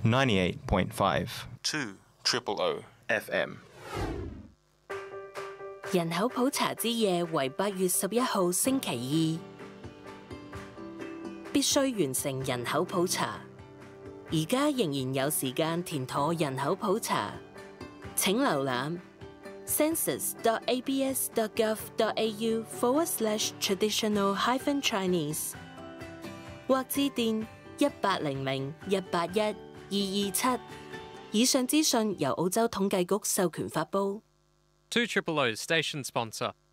98.5 200 FM。 人口普查之夜為8月11號星期二，必須完成人口普查。而家仍然有時間填妥人口普查，請瀏覽 census.abs.gov.au/traditional-chinese 或致電1800-181-227。以上資訊由澳洲統計局授權發布。 200 station sponsor.